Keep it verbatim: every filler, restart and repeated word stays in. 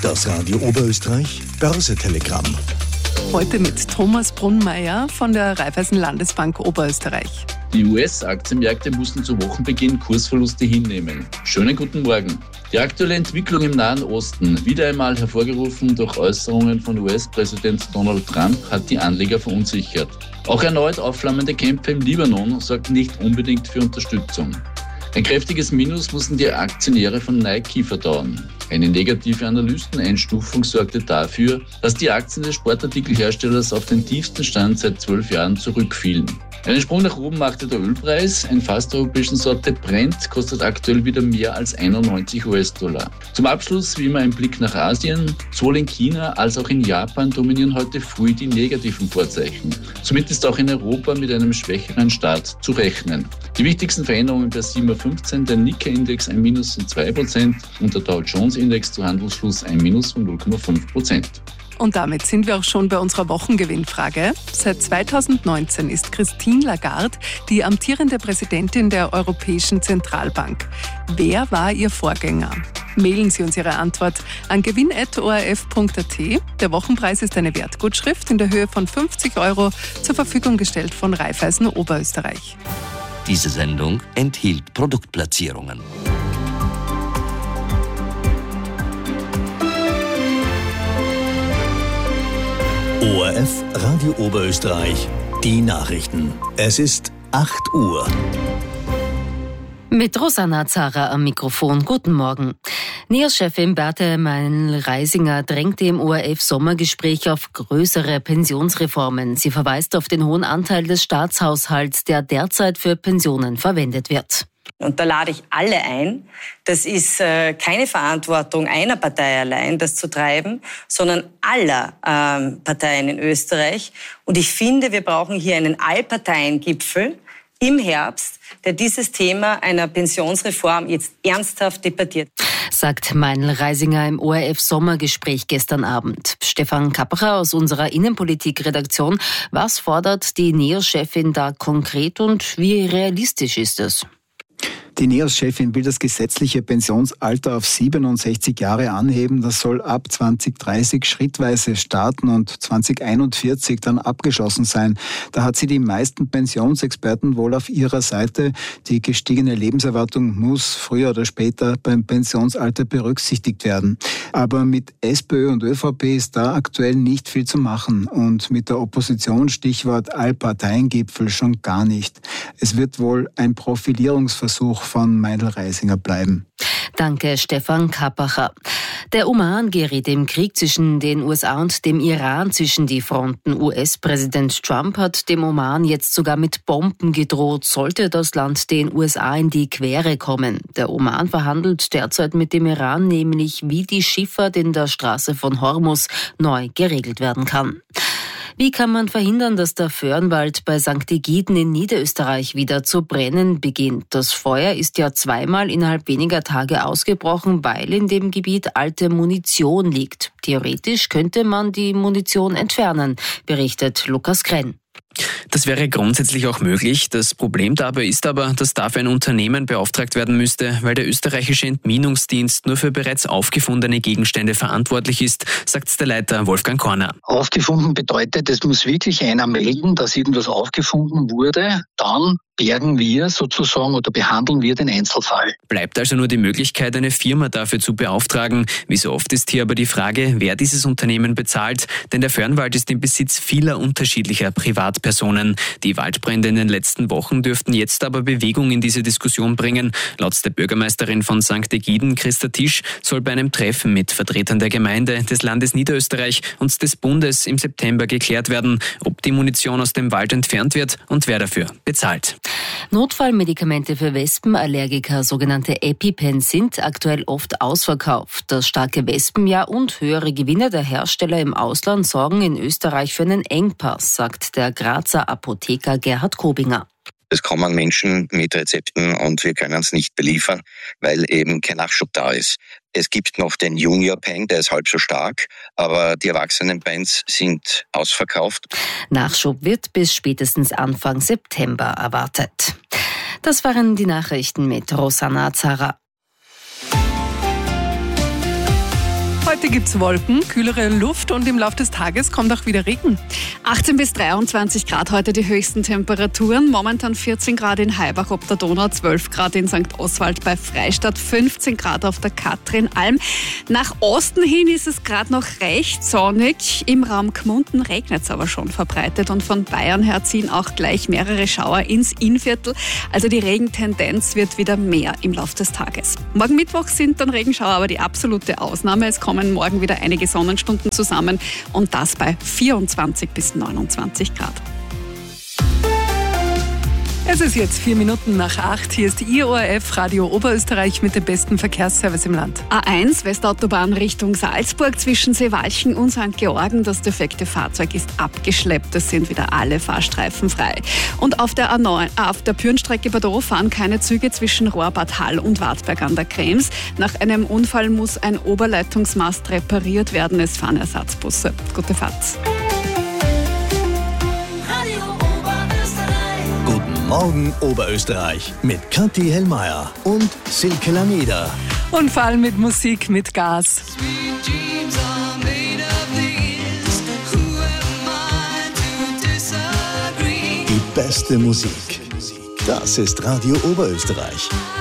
Das Radio Oberösterreich Börse-Telegramm. Heute mit Thomas Brunmeier von der Raiffeisen Landesbank Oberösterreich. Die U S-Aktienmärkte mussten zu Wochenbeginn Kursverluste hinnehmen. Schönen guten Morgen. Die aktuelle Entwicklung im Nahen Osten, wieder einmal hervorgerufen durch Äußerungen von U S-Präsident Donald Trump, hat die Anleger verunsichert. Auch erneut aufflammende Kämpfe im Libanon sorgten nicht unbedingt für Unterstützung. Ein kräftiges Minus mussten die Aktionäre von Nike verdauen. Eine negative Analysteneinstufung sorgte dafür, dass die Aktien des Sportartikelherstellers auf den tiefsten Stand seit zwölf Jahren zurückfielen. Einen Sprung nach oben machte der Ölpreis. Ein Fass der europäischen Sorte Brent kostet aktuell wieder mehr als einundneunzig US-Dollar. Zum Abschluss wie immer ein Blick nach Asien. Sowohl in China als auch in Japan dominieren heute früh die negativen Vorzeichen. Somit ist auch in Europa mit einem schwächeren Start zu rechnen. Die wichtigsten Veränderungen bei sieben Uhr fünfzehn, der Nikkei-Index ein Minus von zwei Prozent und der Dow Jones-Index zu Handelsschluss ein Minus von null Komma fünf Prozent. Und damit sind wir auch schon bei unserer Wochengewinnfrage. Seit zweitausendneunzehn ist Christine Lagarde die amtierende Präsidentin der Europäischen Zentralbank. Wer war ihr Vorgänger? Mailen Sie uns Ihre Antwort an gewinn at o r f punkt a t. Der Wochenpreis ist eine Wertgutschrift in der Höhe von fünfzig Euro zur Verfügung gestellt von Raiffeisen Oberösterreich. Diese Sendung enthielt Produktplatzierungen. O R F Radio Oberösterreich, die Nachrichten. Es ist acht Uhr. Mit Rosanna Zara am Mikrofon. Guten Morgen. N E O S-Chefin Beate Meinl-Reisinger drängte im O R F-Sommergespräch auf größere Pensionsreformen. Sie verweist auf den hohen Anteil des Staatshaushalts, der derzeit für Pensionen verwendet wird. Und da lade ich alle ein. Das ist äh, keine Verantwortung einer Partei allein, das zu treiben, sondern aller ähm, Parteien in Österreich. Und ich finde, wir brauchen hier einen Allparteiengipfel im Herbst, der dieses Thema einer Pensionsreform jetzt ernsthaft debattiert. Sagt Meinl-Reisinger im O R F-Sommergespräch gestern Abend. Stefan Kappacher aus unserer Innenpolitik-Redaktion. Was fordert die N E O S-Chefin da konkret und wie realistisch ist es? Die N E O S-Chefin will das gesetzliche Pensionsalter auf siebenundsechzig Jahre anheben. Das soll ab zwanzig dreißig schrittweise starten und zwanzig einundvierzig dann abgeschlossen sein. Da hat sie die meisten Pensionsexperten wohl auf ihrer Seite. Die gestiegene Lebenserwartung muss früher oder später beim Pensionsalter berücksichtigt werden. Aber mit SPÖ und ÖVP ist da aktuell nicht viel zu machen. Und mit der Opposition, Stichwort Allparteiengipfel, schon gar nicht. Es wird wohl ein Profilierungsversuch von Meinl-Reisinger bleiben. Danke, Stefan Kappacher. Der Oman gerät im Krieg zwischen den U S A und dem Iran zwischen die Fronten. U S-Präsident Trump hat dem Oman jetzt sogar mit Bomben gedroht, sollte das Land den U S A in die Quere kommen. Der Oman verhandelt derzeit mit dem Iran nämlich, wie die Schifffahrt in der Straße von Hormuz neu geregelt werden kann. Wie kann man verhindern, dass der Föhrenwald bei Sankt Egiden in Niederösterreich wieder zu brennen beginnt? Das Feuer ist ja zweimal innerhalb weniger Tage ausgebrochen, weil in dem Gebiet alte Munition liegt. Theoretisch könnte man die Munition entfernen, berichtet Lukas Krenn. Das wäre grundsätzlich auch möglich. Das Problem dabei ist aber, dass dafür ein Unternehmen beauftragt werden müsste, weil der österreichische Entminungsdienst nur für bereits aufgefundene Gegenstände verantwortlich ist, sagt der Leiter Wolfgang Korner. Aufgefunden bedeutet, es muss wirklich einer melden, dass irgendwas aufgefunden wurde. Dann bergen wir sozusagen oder behandeln wir den Einzelfall. Bleibt also nur die Möglichkeit, eine Firma dafür zu beauftragen. Wie so oft ist hier aber die Frage, wer dieses Unternehmen bezahlt, denn der Föhrenwald ist im Besitz vieler unterschiedlicher Privatpersonen. Die Waldbrände in den letzten Wochen dürften jetzt aber Bewegung in diese Diskussion bringen. Laut der Bürgermeisterin von Sankt Egiden, Christa Tisch, soll bei einem Treffen mit Vertretern der Gemeinde, des Landes Niederösterreich und des Bundes im September geklärt werden, ob die Munition aus dem Wald entfernt wird und wer dafür bezahlt. Notfallmedikamente für Wespenallergiker, sogenannte EpiPens, sind aktuell oft ausverkauft. Das starke Wespenjahr und höhere Gewinne der Hersteller im Ausland sorgen in Österreich für einen Engpass, sagt der Grazer Apotheker Gerhard Kobinger. Es kommen Menschen mit Rezepten und wir können es nicht beliefern, weil eben kein Nachschub da ist. Es gibt noch den Junior Pen, der ist halb so stark, aber die erwachsenen Pens sind ausverkauft. Nachschub wird bis spätestens Anfang September erwartet. Das waren die Nachrichten mit Rosanna Zara. Heute gibt es Wolken, kühlere Luft und im Laufe des Tages kommt auch wieder Regen. achtzehn bis dreiundzwanzig Grad heute die höchsten Temperaturen. Momentan vierzehn Grad in Haibach ob der Donau, zwölf Grad in Sankt Oswald bei Freistadt, fünfzehn Grad auf der Katrinalm. Nach Osten hin ist es gerade noch recht sonnig. Im Raum Gmunden regnet es aber schon verbreitet und von Bayern her ziehen auch gleich mehrere Schauer ins Innviertel. Also die Regentendenz wird wieder mehr im Laufe des Tages. Morgen Mittwoch sind dann Regenschauer aber die absolute Ausnahme. Es kommen morgen wieder einige Sonnenstunden zusammen und das bei vierundzwanzig bis neunundzwanzig Grad. Es ist jetzt vier Minuten nach acht. Hier ist Ihr O R F Radio Oberösterreich mit dem besten Verkehrsservice im Land. A eins Westautobahn Richtung Salzburg zwischen Seewalchen und Sankt Georgen. Das defekte Fahrzeug ist abgeschleppt. Es sind wieder alle Fahrstreifen frei. Und auf der A neun, auf der Pürnstrecke Bordeaux fahren keine Züge zwischen Rohrbad Hall und Wartberg an der Krems. Nach einem Unfall muss ein Oberleitungsmast repariert werden. Es fahren Ersatzbusse. Gute Fahrt. Morgen Oberösterreich mit Kathi Hellmeier und Silke Lameda. Und vor allem mit Musik mit Gas. Die beste Musik. Das ist Radio Oberösterreich.